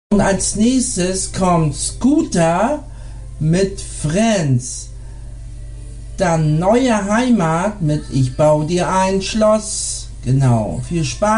Und als nächstes kommt Scooter mit Friends. Dann Neue Heimat mit Ich baue dir ein Schloss. Genau, viel Spaß.